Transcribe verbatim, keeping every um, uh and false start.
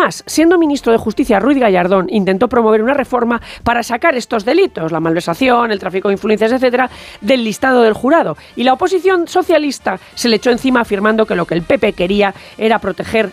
Además, siendo ministro de Justicia, Ruiz Gallardón intentó promover una reforma para sacar estos delitos, la malversación, el tráfico de influencias, etcétera, del listado del jurado. Y la oposición socialista se le echó encima afirmando que lo que el P P quería era proteger